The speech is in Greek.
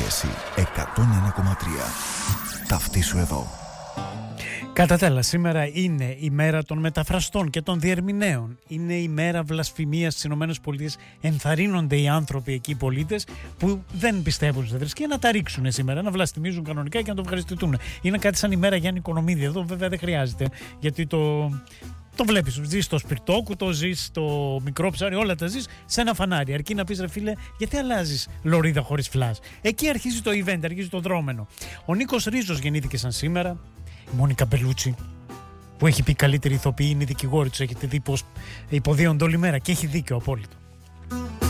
πίεση 101,3. Ταυτίσου εδώ. Κατά τα άλλα, σήμερα είναι η μέρα των μεταφραστών και των διερμηνέων. Είναι η μέρα βλασφημίας στις ΗΠΑ. Ενθαρρύνονται οι άνθρωποι εκεί, οι πολίτες, που δεν πιστεύουν στη θρησκεία, να τα ρίξουν σήμερα, να βλαστημίζουν κανονικά και να το ευχαριστηθούν. Είναι κάτι σαν η μέρα Γιάννη Οικονομίδη. Εδώ βέβαια δεν χρειάζεται, γιατί το βλέπεις. Ζεις στο σπιρτόκουτο, ζεις στο μικρό ψάρι, όλα τα ζεις σε ένα φανάρι. Αρκεί να πεις, ρε φίλε, γιατί αλλάζεις λωρίδα χωρίς φλας. Εκεί αρχίζει το event, αρχίζει το δρόμενο. Ο Νίκος Ρίζος γεννήθηκε σαν σήμερα. Η Μόνικα Μπελούτσι, που έχει πει καλύτερη ηθοποιή, είναι δικηγόρη τους. Έχετε δει πως υποδίονται όλη μέρα και έχει δίκιο απόλυτο.